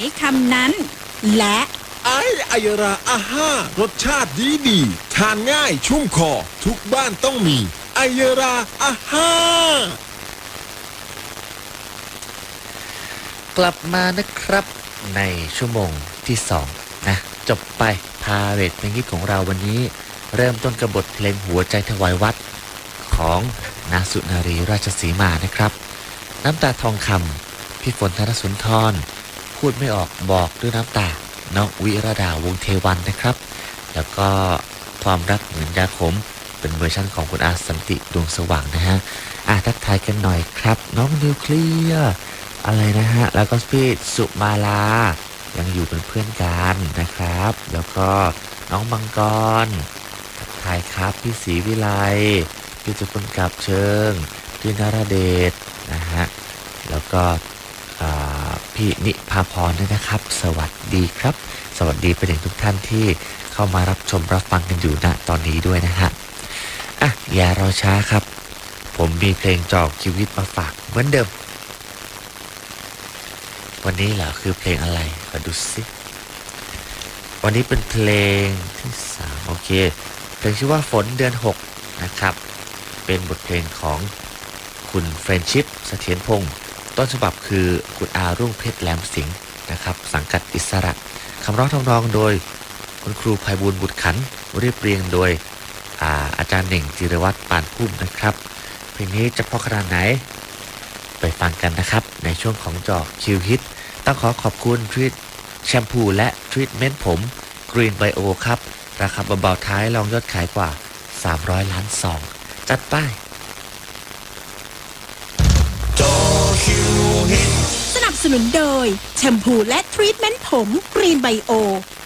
คำนั้นและไอยราอาห้ารสชาติดีทานง่ายชุ่มคอทุกบ้านต้องมีไอยราอาห้ากลับมานะครับในชั่วโมงที่2นะจบไปพาเรทเพลงฮิตของเราวันนี้เริ่มต้นกับบทเพลงหัวใจถวายวัดของนางสุนารีราชสีมานะครับน้ำตาทองคำพี่ฝนธนสุนทรพูดไม่ออกบอกด้วยน้ำตาน้องวิรดาวงเทวันนะครับแล้วก็ความรักเหมือนยาขมเป็นเวอร์ชันของคุณอาสันติดวงสว่างนะฮะทักทายกันหน่อยครับน้องนิวเคลียร์อะไรนะฮะแล้วก็พี่สุมาลายังอยู่เป็นเพื่อนกันนะครับแล้วก็น้องมังกรทักทายครับพี่ศรีวิไลพี่จุลกับเชิงพี่นราเดชนะฮะแล้วก็พี่นิพาพรด้วยนะครับสวัสดีครับสวัสดีไปถึงทุกท่านที่เข้ามารับชมรับฟังกันอยู่ณตอนนี้ด้วยนะฮะอย่ารอช้าครับผมมีเพลงจอกชีวิตมาฝากเหมือนเดิมวันนี้เหรอคือเพลงอะไรขอดูสิวันนี้เป็นเพลงที่3โอเคเพลงชื่อว่าฝนเดือน6นะครับเป็นบทเพลงของคุณเฟรนชิพเสถียรพงศ์ต้นฉบับคือคุณอารุ่งเพชรแหลมสิงห์นะครับสังกัดอิสระคำร้องทำนองโดยคุณครูไพบูลย์บุตรขันเรียบเรียงโดยอาจารย์เหน่งจิรวัตรปานพุ่มนะครับเพลงนี้จะเพราะขนาดไหนไปฟังกันนะครับในช่วงของจอกคิวฮิตต้องขอบคุณทรีทแชมพูและทรีทเมนต์ผม Green Bio ครับราคาเบาๆท้ายรองยอดขายกว่า300 ล้านซองจัดไปสนับสนุนโดยแชมพูและทรีทเมนต์ผม Green Bio